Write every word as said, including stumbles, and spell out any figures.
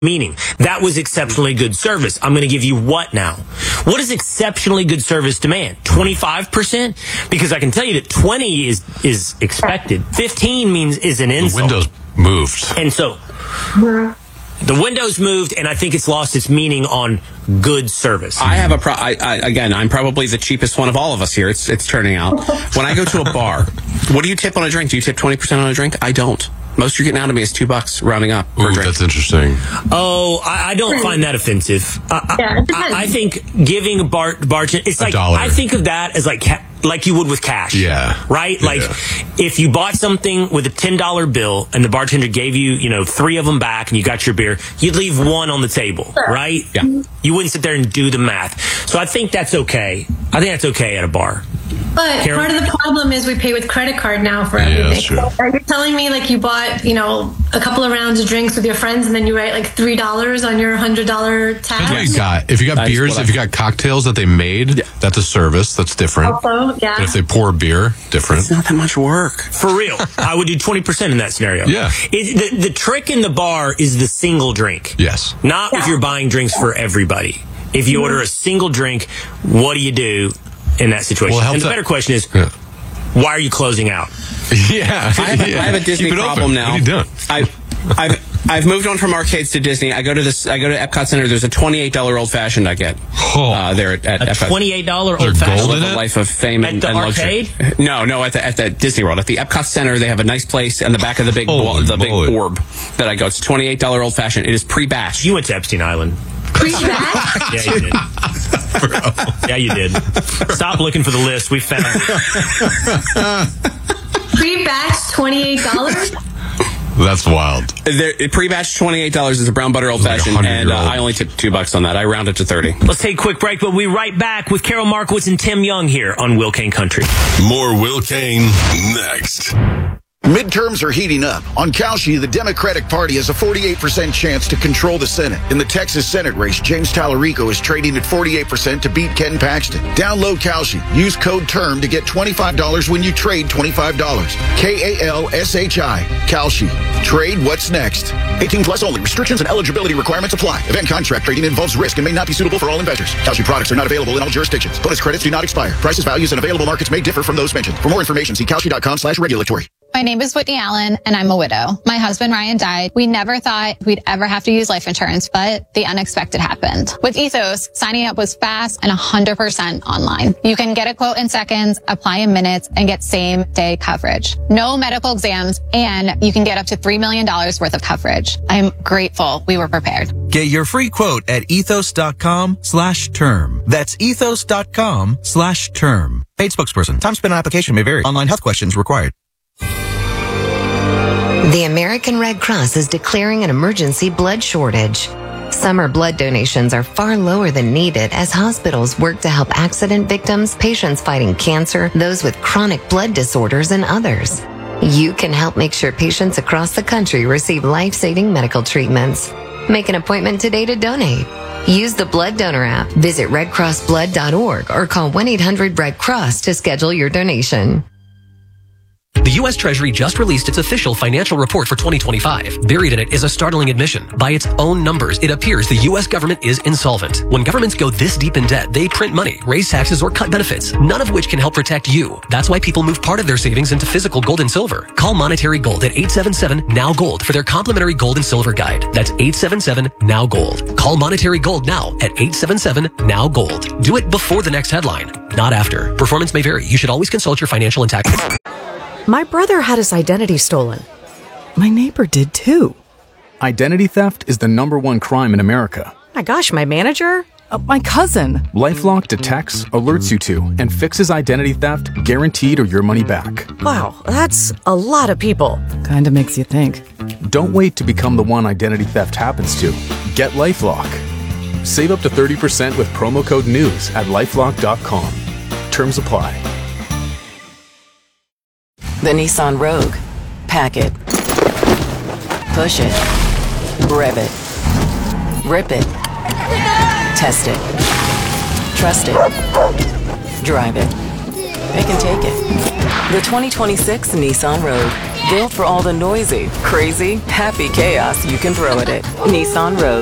Meaning, that was exceptionally good service. I'm going to give you what now? What does exceptionally good service demand? twenty-five percent? Because I can tell you that twenty is is expected. fifteen means is an insult. The windows moved. And so, the windows moved, and I think it's lost its meaning on good service. I have a pro. I, I, again, I'm probably the cheapest one of all of us here. It's it's turning out. When I go to a bar, what do you tip on a drink? Do you tip twenty percent on a drink? I don't. Most you're getting out of me is two bucks, rounding up. Ooh, that's interesting. Oh, I, I don't find that offensive. I, Yeah, I, I think giving a bar bartender, it's A like dollar. I think of that as like ca- like you would with cash. Yeah. Right. Yeah. Like if you bought something with a ten dollar bill and the bartender gave you, you know, three of them back and you got your beer, you'd leave one on the table, right? Yeah. You wouldn't sit there and do the math. So I think that's okay. I think that's okay at a bar. But Carol? part of the problem is we pay with credit card now for Yeah, everything. that's true. So are you telling me like you bought, you know, a couple of rounds of drinks with your friends and then you write like three dollars on your hundred dollar tab? That's what you got. If you got That is beers, what I- if you got cocktails that they made, Yeah. that's a service. That's different. Also, yeah. And if they pour beer, different. It's not that much work. For real. I would do twenty percent in that scenario. Yeah. It, the, the trick in the bar is the single drink. Yes. Not if you're buying drinks for everybody. If you order a single drink, what do you do in that situation? Well, it helps and the that- better question is, Yeah. why are you closing out? Yeah. I have, a, yeah. I have a Disney Keep it problem open. now. What are you doing? I, I've I've moved on from arcades to Disney. I go to this. I go to Epcot Center. There's a twenty-eight dollar old fashioned I get Oh. uh, there at, at A Epcot. twenty-eight dollar there old gold fashioned. in The it? Life of Fame At and, the and luxury. arcade? No, no, at the at the Disney World. At the Epcot Center, they have a nice place in the back of the big Holy wall, the big moly. orb that I go. It's twenty-eight dollar old fashioned. It is pre-batched. You went to Epstein Island. Pre-batch? Yeah, you did. Yeah, you did. Stop looking for the list. We found it. Pre-batch twenty-eight dollars? That's wild. There, pre-batched twenty-eight dollars is a brown butter old Like a fashioned, and uh, hundred-year-old. I only took two bucks on that. I rounded to thirty. Let's take a quick break, but we'll be right back with Carol Markowitz and Tim Young here on Will Kane Country. More Will Kane next. Midterms are heating up. On Kalshi, the Democratic Party has a forty-eight percent chance to control the Senate. In the Texas Senate race, James Tallarico is trading at forty-eight percent to beat Ken Paxton. Download Kalshi. Use code TERM to get twenty-five dollars when you trade twenty-five dollars. K A L S H I. Kalshi. Trade what's next. eighteen plus only. Restrictions and eligibility requirements apply. Event contract trading involves risk and may not be suitable for all investors. Kalshi products are not available in all jurisdictions. Bonus credits do not expire. Prices, values, and available markets may differ from those mentioned. For more information, see kalshi.com slash regulatory. My name is Whitney Allen, and I'm a widow. My husband, Ryan, died. We never thought we'd ever have to use life insurance, but the unexpected happened. With Ethos, signing up was fast and one hundred percent online. You can get a quote in seconds, apply in minutes, and get same-day coverage. No medical exams, and you can get up to three million dollars worth of coverage. I'm grateful we were prepared. Get your free quote at ethos.com slash term. That's ethos.com slash term. Paid spokesperson. Time spent on application may vary. Online health questions required. The American Red Cross is declaring an emergency blood shortage. Summer blood donations are far lower than needed as hospitals work to help accident victims, patients fighting cancer, those with chronic blood disorders, and others. You can help make sure patients across the country receive life-saving medical treatments. Make an appointment today to donate. Use the Blood Donor app, visit red cross blood dot org, or call one eight hundred red cross to schedule your donation. The U S Treasury just released its official financial report for twenty twenty-five. Buried in it is a startling admission. By its own numbers, it appears the U S government is insolvent. When governments go this deep in debt, they print money, raise taxes, or cut benefits, none of which can help protect you. That's why people move part of their savings into physical gold and silver. Call Monetary Gold at eight seven seven, N O W Gold for their complimentary gold and silver guide. That's eight seven seven, N O W Gold. Call Monetary Gold now at eight seven seven, N O W Gold. Do it before the next headline, not after. Performance may vary. You should always consult your financial and tax. My brother had his identity stolen. My neighbor did too. Identity theft is the number one crime in America. My gosh, my manager? Uh, my cousin. LifeLock detects, alerts you to, and fixes identity theft guaranteed or your money back. Wow, that's a lot of people. Kinda makes you think. Don't wait to become the one identity theft happens to. Get LifeLock. Save up to thirty percent with promo code NEWS at lifelock dot com. Terms apply. The Nissan Rogue. Pack it. Push it. Rev it. Rip it. Test it. Trust it. Drive it. It can take it. The twenty twenty-six Nissan Rogue. Built for all the noisy, crazy, happy chaos you can throw at it. Nissan Rogue.